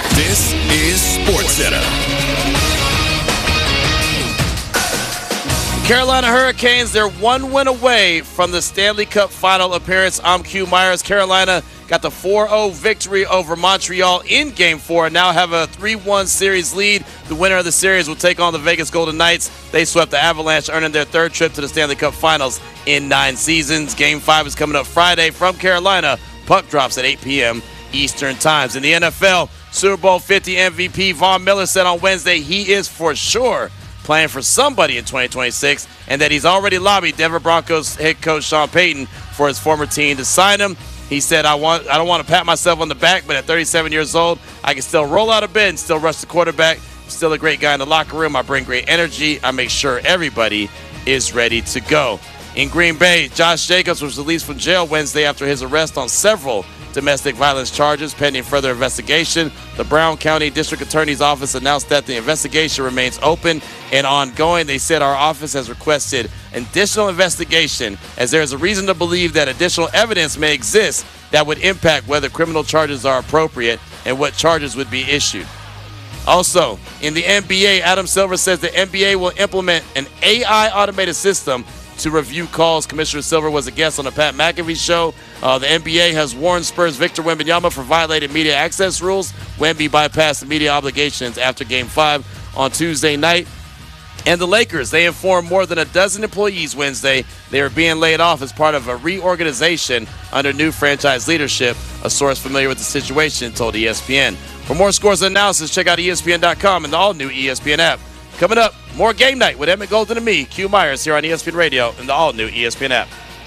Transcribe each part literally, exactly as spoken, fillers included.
This is SportsCenter. Carolina Hurricanes, they're one win away from the Stanley Cup final appearance. I'm Q Myers. Carolina got the four oh victory over Montreal in Game four and now have a three one series lead. The winner of the series will take on the Vegas Golden Knights. They swept the Avalanche, earning their third trip to the Stanley Cup finals in nine seasons. Game five is coming up Friday from Carolina. Puck drops at eight p.m. Eastern Times. In the N F L, Super Bowl fifty M V P Von Miller said on Wednesday he is for sure playing for somebody in twenty twenty-six, and that he's already lobbied Denver Broncos head coach Sean Payton for his former team to sign him. He said, I want, I don't want to pat myself on the back, but at thirty-seven years old, I can still roll out of bed and still rush the quarterback. I'm still a great guy in the locker room. I bring great energy. I make sure everybody is ready to go. In Green Bay, Josh Jacobs was released from jail Wednesday after his arrest on several domestic violence charges pending further investigation. The Brown County District Attorney's Office announced that the investigation remains open and ongoing. They said our office has requested additional investigation as there is a reason to believe that additional evidence may exist that would impact whether criminal charges are appropriate and what charges would be issued. Also, in the N B A, Adam Silver says the N B A will implement an A I automated system to review calls. Commissioner Silver was a guest on the Pat McAfee show. Uh, the N B A has warned Spurs Victor Wembanyama for violating media access rules. Wemby bypassed the media obligations after Game five on Tuesday night. And the Lakers, they informed more than a dozen employees Wednesday they are being laid off as part of a reorganization under new franchise leadership. A source familiar with the situation told E S P N. For more scores and analysis, check out E S P N dot com and the all-new E S P N app. Coming up, more Game Night with Emmett Golden and me, Q Myers, here on E S P N Radio and the all-new E S P N app.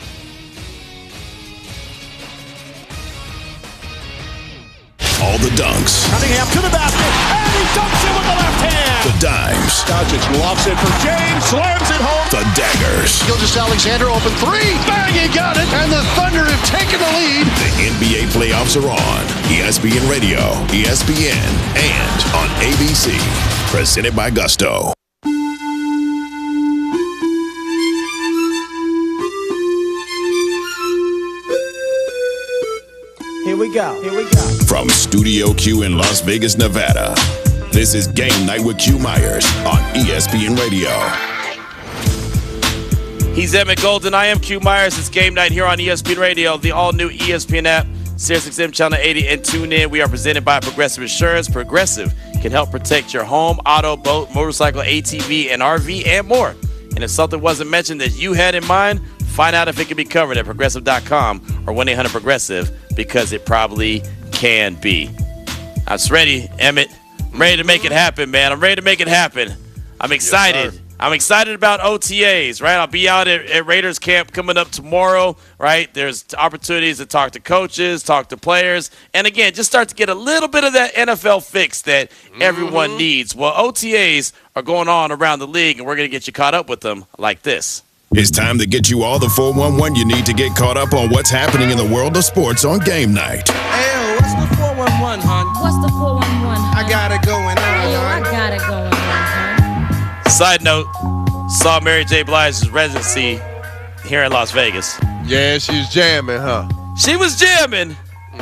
All the dunks. Cunningham to the basket, and he dunks it with the left hand. The dimes. Doncic lofts it for James, slams it home. The daggers. Gilgeous-Alexander open three, bang, he got it, and the Thunder have taken the lead. The N B A playoffs are on E S P N Radio, E S P N, and on A B C. Presented by Gusto. Here we go, here we go. From Studio Q in Las Vegas, Nevada, this is Game Night with Q Myers on E S P N Radio. He's Emmett Golden. I am Q Myers. It's Game Night here on E S P N Radio, the all-new E S P N app, Sirius X M Channel eighty, and tune in. We are presented by Progressive Insurance. Progressive can help protect your home, auto, boat, motorcycle, A T V, and R V, and more. And if something wasn't mentioned that you had in mind, find out if it can be covered at progressive dot com or one eight hundred progressive, because it probably can be. I'm ready, Emmett. I'm ready to make it happen, man. I'm ready to make it happen. I'm excited. Yes, I'm excied about O T As, right? I'll be out at, at Raiders camp coming up tomorrow, right? There's opportunities to talk to coaches, talk to players, and again, just start to get a little bit of that N F L fix that everyone mm-hmm. needs. Well, O T As are going on around the league, and we're going to get you caught up with them like this. It's time to get you all the four one one you need to get caught up on what's happening in the world of sports on Game Night. Hey, what's the four one one, hon? What's the four one one, hon? I got it going on, Hey, I hon. got it going on, hon. Side note, saw Mary J. Blige's residency here in Las Vegas. Yeah, she's jamming, huh? She was jamming.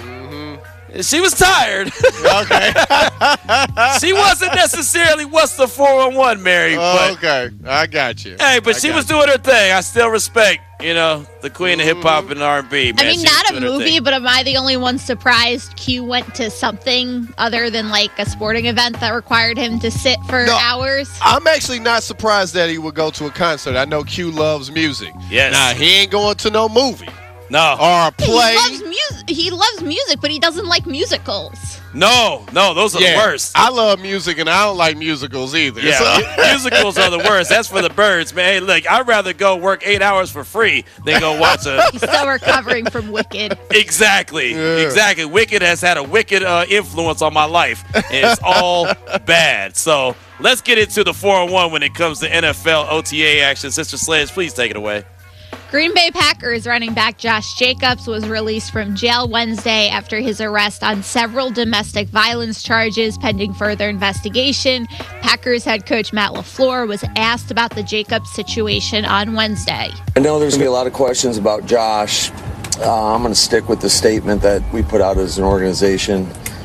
She was tired. Okay. She wasn't necessarily what's the four one one, Mary. But, okay, I got you. Hey, but I she was you. doing her thing. I still respect, you know, the queen of hip-hop and R and B. I mean, not a movie, but am I the only one surprised Q went to something other than, like, a sporting event that required him to sit for No, hours? I'm actually not surprised that he would go to a concert. I know Q loves music. Yes. Now, he ain't going to no movie. No. Or a play. He loves music. He loves music, but he doesn't like musicals. No, no, those are yeah, the worst. I love music, and I don't like musicals either. Yeah, so. musicals are the worst. That's for the birds, man. Hey, look, I'd rather go work eight hours for free than go watch a... He's still recovering from Wicked. Exactly, Yeah. exactly. Wicked has had a wicked uh, influence on my life, and it's all bad. So let's get into the four oh one when it comes to N F L O T A action. Sister Sledge, please take it away. Green Bay Packers running back Josh Jacobs was released from jail Wednesday after his arrest on several domestic violence charges pending further investigation. Packers head coach Matt LaFleur was asked about the Jacobs situation on Wednesday. I know there's going to be a lot of questions about Josh. Uh, I'm going to stick with the statement that we put out as an organization.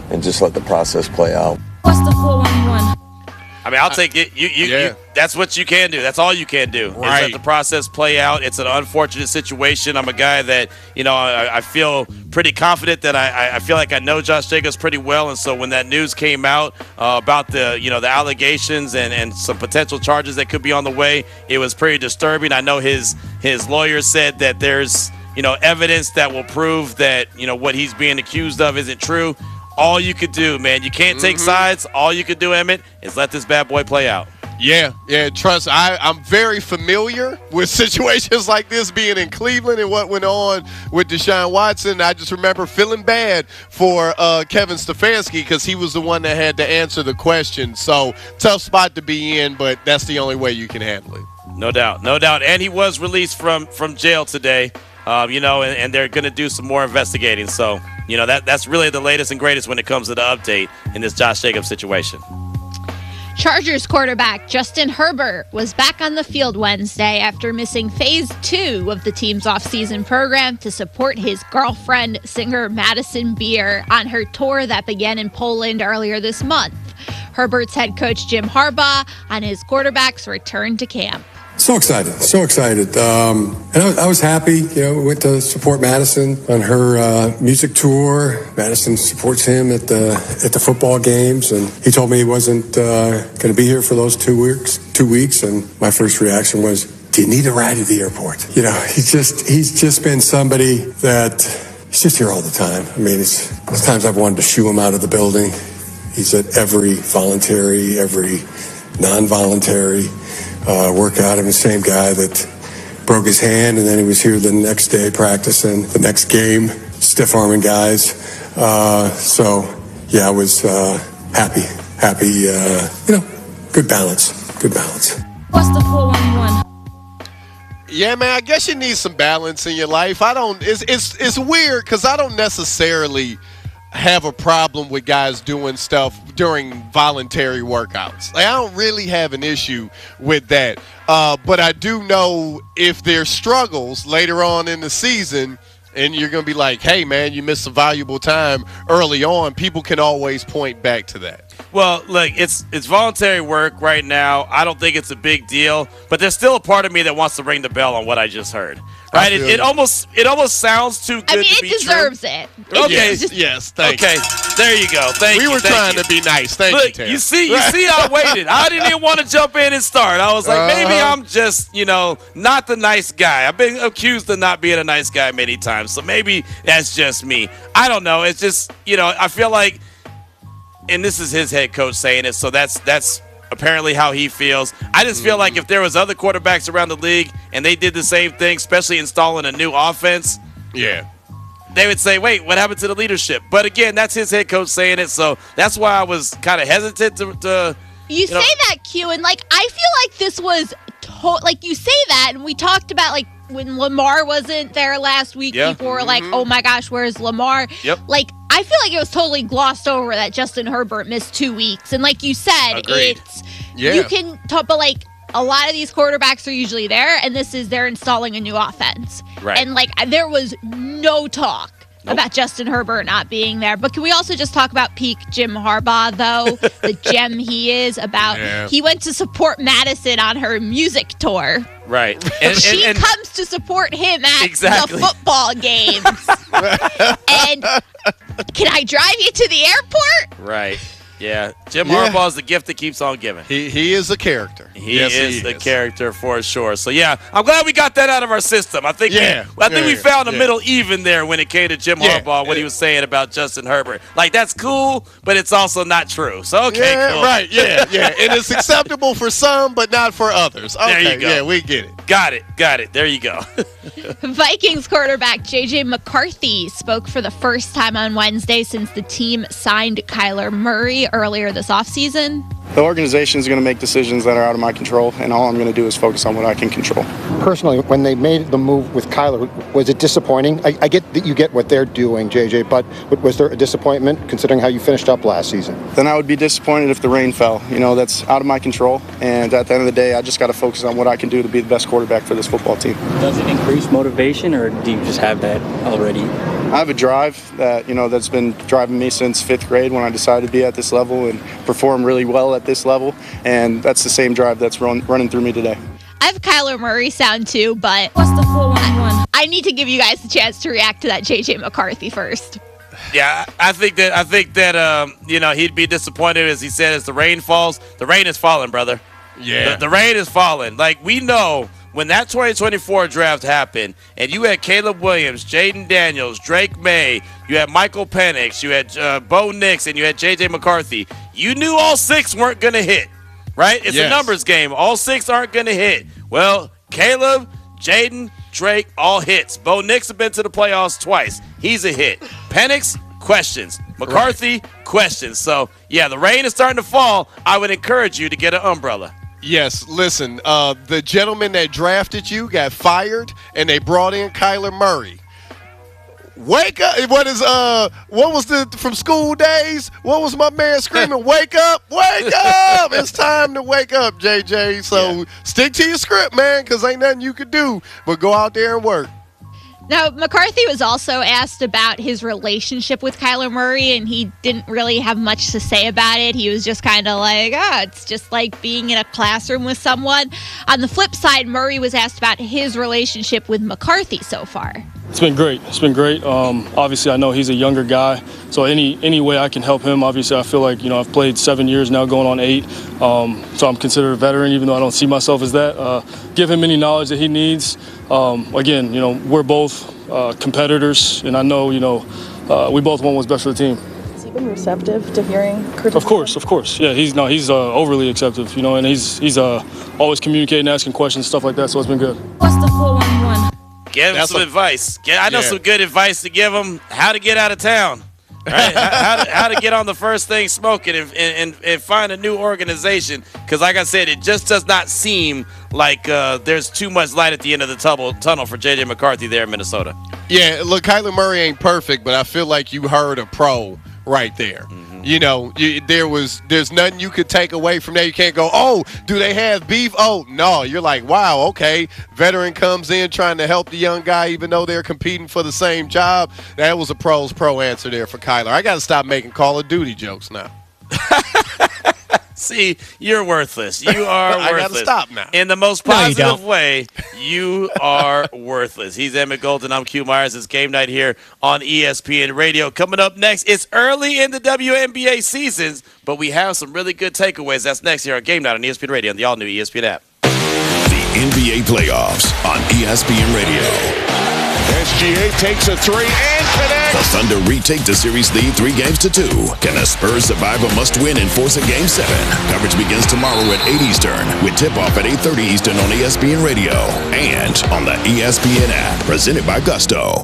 and just let the process play out. What's the four one one? I mean, I'll take it. You, you, Yeah. you, that's what you can do. That's all you can do. Is Right. let the process play out. It's an unfortunate situation. I'm a guy that, you know, I, I feel pretty confident that I, I feel like I know Josh Jacobs pretty well. And so when that news came out uh, about the, you know, the allegations and, and some potential charges that could be on the way, it was pretty disturbing. I know his his lawyer said that there's, you know, evidence that will prove that, you know, what he's being accused of isn't true. All you could do, man, you can't take Mm-hmm. sides. All you could do, Emmett, is let this bad boy play out. Yeah, yeah, trust. I, I'm very familiar with situations like this being in Cleveland and what went on with Deshaun Watson. I just remember feeling bad for uh, Kevin Stefanski because he was the one that had to answer the question. So, tough spot to be in, but that's the only way you can handle it. No doubt, no doubt. And he was released from, from jail today, um, you know, and, and they're going to do some more investigating. So, you know, that that's really the latest and greatest when it comes to the update in this Josh Jacobs situation. Chargers quarterback Justin Herbert was back on the field Wednesday after missing phase two of the team's offseason program to support his girlfriend, singer Madison Beer, on her tour that began in Poland earlier this month. Herbert's head coach Jim Harbaugh on his quarterback's return to camp. So excited, so excited. Um, and I was, I was happy, you know, we went to support Madison on her uh, music tour. Madison supports him at the at the football games, and he told me he wasn't uh, going to be here for those two weeks. Two weeks, and my first reaction was, "Do you need a ride to the airport?" You know, he's just he's just been somebody that he's just here all the time. I mean, it's, there's times I've wanted to shoo him out of the building. He's at every voluntary, every non-voluntary uh, workout. I'm the same guy that broke his hand, and then he was here the next day practicing, the next game, stiff-arming guys. Uh, so, yeah, I was uh, happy, happy, uh, you know, good balance, good balance. What's the four one one? Yeah, man, I guess you need some balance in your life. I don't, it's, it's, it's weird because I don't necessarily have a problem with guys doing stuff during voluntary workouts. Like, I don't really have an issue with that. Uh, but I do know if there's struggles later on in the season and you're going to be like, hey, man, you missed some valuable time early on, people can always point back to that. Well, look, it's it's voluntary work right now. I don't think it's a big deal, but there's still a part of me that wants to ring the bell on what I just heard. Right? It, it almost it almost sounds too good I mean, to it be deserves true. it. Okay. Yes, just- yes, thank Okay, you. there you go. Thank We you. were thank trying you. to be nice. Thank you, Look, Terry. you see, you see, I waited. I didn't even want to jump in and start. I was like, maybe Uh-huh. I'm just, you know, not the nice guy. I've been accused of not being a nice guy many times, so maybe that's just me. I don't know. It's just, you know, I feel like, and this is his head coach saying it, so that's that's apparently how he feels. I just feel like if there was other quarterbacks around the league and they did the same thing, especially installing a new offense, Yeah. they would say, wait, what happened to the leadership? But again, that's his head coach saying it, so that's why I was kind of hesitant to, to You, You say know- that, Q, and like I feel like this was to- like you say that, and we talked about like when Lamar wasn't there last week. Yeah. People were like, "Oh my gosh, where's Lamar?" Yep. Like I feel like it was totally glossed over that Justin Herbert missed two weeks, and like you said, Agreed. it's Yeah. you can talk, but like a lot of these quarterbacks are usually there, and this is they're installing a new offense, Right. and like there was no talk. Nope. About Justin Herbert not being there. But can we also just talk about peak Jim Harbaugh, though? The gem he is about. Yeah. He went to support Madison on her music tour. right. And, She and, and comes to support him at Exactly. the football games. And can I drive you to the airport? right. Yeah. Jim Yeah. Harbaugh's the gift that keeps on giving. He he is a character. He Yes, is he a character for sure. So yeah, I'm glad we got that out of our system. I think Yeah. we, I think Yeah, we yeah, found a yeah. middle even there when it came to Jim Yeah. Harbaugh, what he was saying about Justin Herbert. Like that's cool, but it's also not true. So okay, Yeah, cool. right. Yeah, yeah. And it's acceptable for some, but not for others. Okay, There you go. yeah, we get it. Got it. Got it. There you go. Vikings quarterback J J McCarthy spoke for the first time on Wednesday since the team signed Kyler Murray earlier this offseason. The organization is going to make decisions that are out of my control, and all I'm going to do is focus on what I can control. Personally, when they made the move with Kyler, was it disappointing? I, I get that you get what they're doing, J J, but was there a disappointment considering how you finished up last season? Then I would be disappointed if the rain fell. You know, that's out of my control, and at the end of the day, I just got to focus on what I can do to be the best quarterback for this football team. Does it increase motivation, or do you just have that already? I have a drive that, you know, that's been driving me since fifth grade when I decided to be at this level and perform really well at this level. And that's the same drive that's run, running through me today. I have Kyler Murray sound too, but What's the four one one? I need to give you guys a chance to react to that J J McCarthy first. Yeah, I think that I think that um, you know, he'd be disappointed, as he said, as the rain falls. The rain is falling, brother. Yeah. The, the rain is falling. Like, we know when that twenty twenty-four draft happened, and you had Caleb Williams, Jaden Daniels, Drake May, you had Michael Penix, you had uh, Bo Nix, and you had J J McCarthy. You knew all six weren't going to hit, right? It's Yes. a numbers game. All six aren't going to hit. Well, Caleb, Jaden, Drake, all hits. Bo Nix have been to the playoffs twice. He's a hit. Penix, questions. McCarthy, right. questions. So, yeah, the rain is starting to fall. I would encourage you to get an umbrella. Yes, listen, uh, the gentleman that drafted you got fired, and they brought in Kyler Murray. Wake up! What is uh? What was the from school days? What was my man screaming? Wake up! Wake up! It's time to wake up, J J. So yeah. Stick to your script, man, because ain't nothing you could do but go out there and work. Now, McCarthy was also asked about his relationship with Kyler Murray, and he didn't really have much to say about it. He was just kind of like, oh, it's just like being in a classroom with someone. On the flip side, Murray was asked about his relationship with McCarthy so far. It's been great. It's been great. Um, obviously, I know he's a younger guy, so any any way I can help him, obviously, I feel like, you know, I've played seven years now, going on eight, um, so I'm considered a veteran, even though I don't see myself as that. Uh, give him any knowledge that he needs. Um, again, you know, we're both uh, competitors, and I know, you know, uh, we both want what's best for the team. Has he been receptive to hearing criticism? Of course, of course. Yeah, he's no, he's uh, overly acceptive, you know, and he's he's uh, always communicating, asking questions, stuff like that. So it's been good. What's the four one one? Give him That's some a, advice. Get, I know yeah. some good advice to give him. How to get out of town. Right? how, how, to, how to get on the first thing smoking and, and, and find a new organization. Because, like I said, it just does not seem like uh, there's too much light at the end of the tunnel, tunnel for J J McCarthy there in Minnesota. Yeah, look, Kyler Murray ain't perfect, but I feel like you heard a pro right there. Mm-hmm. You know, you, there was there's nothing you could take away from that. You can't go, oh, do they have beef? Oh, no. You're like, wow, okay. Veteran comes in trying to help the young guy even though they're competing for the same job. That was a pro's pro answer there for Kyler. I got to stop making Call of Duty jokes now. See, you're worthless. You are I worthless. got to stop now. In the most positive no, way, you are worthless. He's Emmett Golden. I'm Q Myers. It's game night here on E S P N Radio. Coming up next, it's early in the W N B A seasons, but we have some really good takeaways. That's next here on Game Night on E S P N Radio and the all-new E S P N app. The N B A playoffs on E S P N Radio. S G A takes a three and connects. The Thunder retake the series lead three games to two. Can the Spurs survive a must-win and force a game seven? Coverage begins tomorrow at eight Eastern with tip-off at eight thirty Eastern on E S P N Radio and on the E S P N app. Presented by Gusto.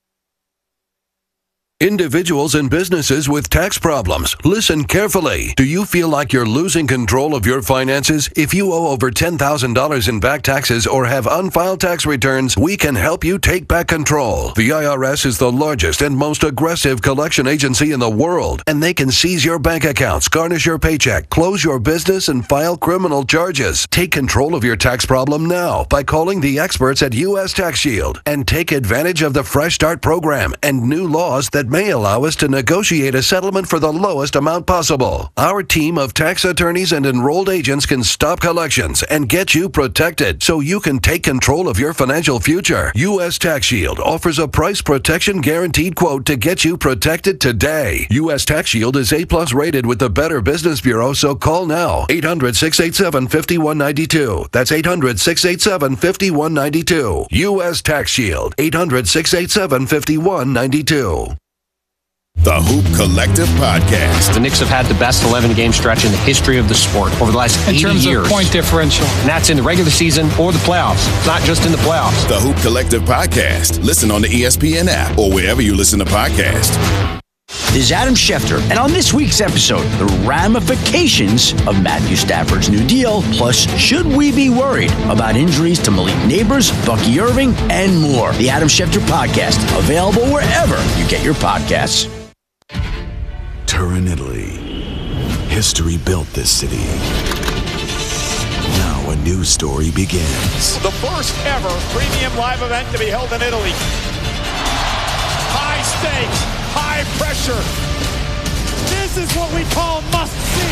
Individuals and businesses with tax problems, listen carefully. Do you feel like you're losing control of your finances? If you owe over ten thousand dollars in back taxes or have unfiled tax returns, we can help you take back control. The I R S is the largest and most aggressive collection agency in the world, and they can seize your bank accounts, garnish your paycheck, close your business, and file criminal charges. Take control of your tax problem now by calling the experts at U S Tax Shield and take advantage of the Fresh Start program and new laws that may allow us to negotiate a settlement for the lowest amount possible. Our team of tax attorneys and enrolled agents can stop collections and get you protected so you can take control of your financial future. U S Tax Shield offers a price protection guaranteed quote to get you protected today. U S Tax Shield is A plus rated with the Better Business Bureau, so call now. eight hundred, six eight seven, five one nine two. That's eight hundred, six eight seven, five one nine two. U S Tax Shield. eight hundred, six eight seven, five one nine two. The Hoop Collective Podcast. The Knicks have had the best eleven-game stretch in the history of the sport over the last eighty years. In terms of point differential. And that's in the regular season or the playoffs. It's not just in the playoffs. The Hoop Collective Podcast. Listen on the E S P N app or wherever you listen to podcasts. This is Adam Schefter, and on this week's episode, the ramifications of Matthew Stafford's new deal, plus should we be worried about injuries to Malik Neighbors, Bucky Irving, and more. The Adam Schefter Podcast, available wherever you get your podcasts. Turin, Italy. History built this city. Now a new story begins. The first ever premium live event to be held in Italy. High stakes, high pressure. This is what we call must see.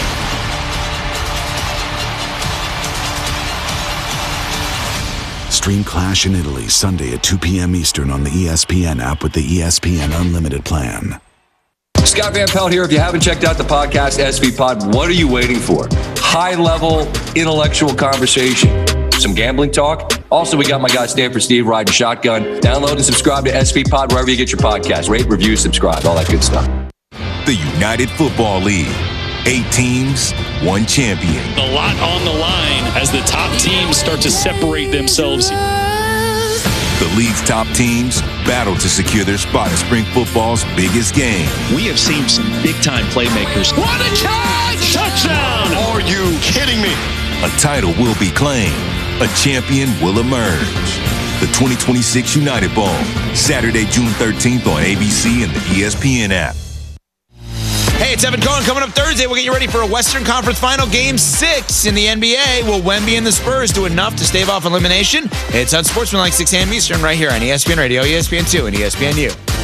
Stream Clash in Italy Sunday at two p.m. Eastern on the E S P N app with the E S P N Unlimited plan. Scott Van Pelt here. If you haven't checked out the podcast, S V Pod, what are you waiting for? High-level, intellectual conversation. Some gambling talk. Also, we got my guy Stanford Steve riding shotgun. Download and subscribe to S V Pod wherever you get your podcast. Rate, review, subscribe, all that good stuff. The United Football League. Eight teams, one champion. A lot on the line as the top teams start to separate themselves. The league's top teams battle to secure their spot in spring football's biggest game. We have seen some big-time playmakers. What a catch! Touchdown! Are you kidding me? A title will be claimed. A champion will emerge. The twenty twenty-six United Bowl, Saturday, June thirteenth on A B C and the E S P N app. Hey, it's Evan Cohen. Coming up Thursday, we'll get you ready for a Western Conference Final Game six in the N B A. Will Wemby and the Spurs do enough to stave off elimination? It's Unsportsmanlike, six a.m. Eastern, right here on E S P N Radio, E S P N two, and E S P N U.